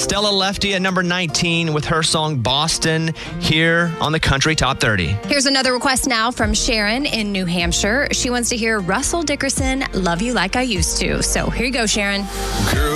Stella Lefty at number 19 with her song Boston here on the Country Top 30. Here's another request now from Sharon in New Hampshire. She wants to hear Russell Dickerson, Love You Like I Used to. So here you go, Sharon. Girl,